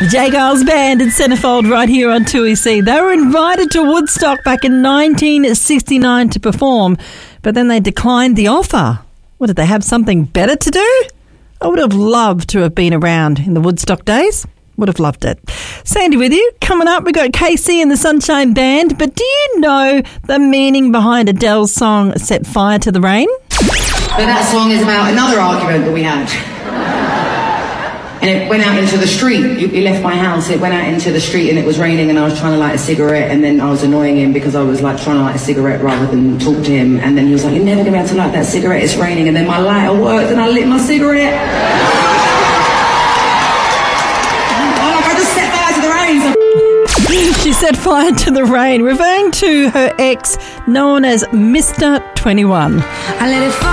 Jay Giles Band and Centerfold right here on 2EC. They were invited to Woodstock back in 1969 to perform, but then they declined the offer. What, did they have something better to do? I would have loved to have been around in the Woodstock days. Would have loved it. Sandy with you. Coming up, we've got Casey and the Sunshine Band. But do you know the meaning behind Adele's song Set Fire to the Rain? But that song is about another argument that we had. And it went out into the street. He left my house, it went out into the street and it was raining and I was trying to light a cigarette and then I was annoying him because I was like trying to light a cigarette rather than talk to him. And then he was like, you're never going to be able to light that cigarette, it's raining. And then my lighter worked and I lit my cigarette. I just set fire to the rain. She set fire to the rain, referring to her ex known as Mr. 21. I let it fall.